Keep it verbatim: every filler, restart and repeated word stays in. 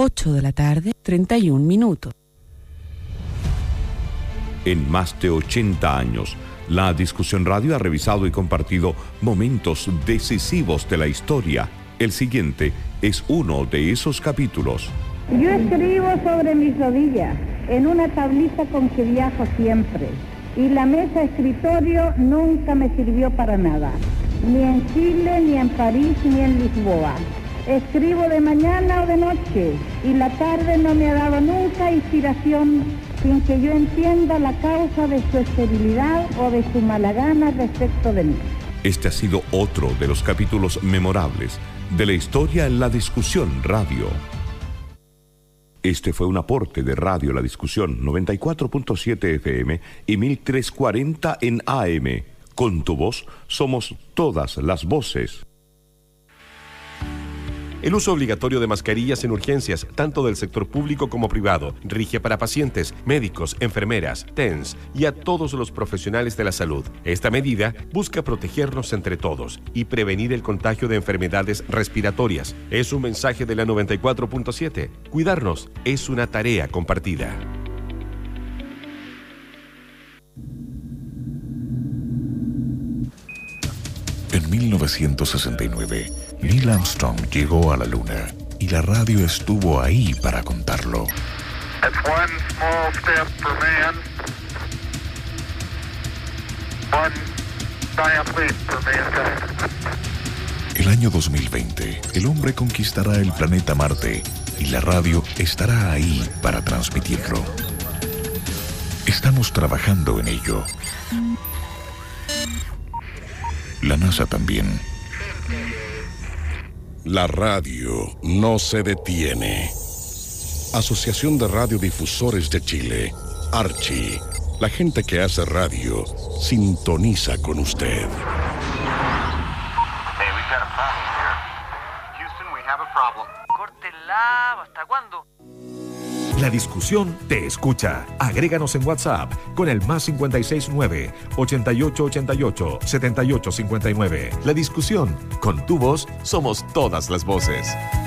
ocho de la tarde, treinta y un minutos. En más de ochenta años, la Discusión Radio ha revisado y compartido momentos decisivos de la historia. El siguiente es uno de esos capítulos. Yo escribo sobre mis rodillas, en una tablita con que viajo siempre, y la mesa escritorio nunca me sirvió para nada, ni en Chile, ni en París, ni en Lisboa. Escribo de mañana o de noche, y la tarde no me ha dado nunca inspiración sin que yo entienda la causa de su esterilidad o de su mala gana respecto de mí. Este ha sido otro de los capítulos memorables de la historia en la Discusión Radio. Este fue un aporte de Radio La Discusión, noventa y cuatro punto siete F M y mil trescientos cuarenta en A M. Con tu voz somos todas las voces. El uso obligatorio de mascarillas en urgencias, tanto del sector público como privado, rige para pacientes, médicos, enfermeras, T E N S y a todos los profesionales de la salud. Esta medida busca protegernos entre todos y prevenir el contagio de enfermedades respiratorias. Es un mensaje de la noventa y cuatro punto siete. Cuidarnos es una tarea compartida. En mil novecientos sesenta y nueve, Neil Armstrong llegó a la Luna y la radio estuvo ahí para contarlo. That's one small step for man, one giant leap for mankind. El año dos mil veinte, el hombre conquistará el planeta Marte y la radio estará ahí para transmitirlo. Estamos trabajando en ello. La NASA también. La radio no se detiene. Asociación de Radiodifusores de Chile, Archi. La gente que hace radio sintoniza con usted. Hey, we've got a problem here. Houston, we have a problem. Córtenla, ¿hasta cuándo? La Discusión te escucha. Agréganos en WhatsApp con el más cincuenta y seis nueve, ochenta y ocho ochenta y ocho, setenta y ocho cincuenta y nueve. La Discusión, con tu voz somos todas las voces.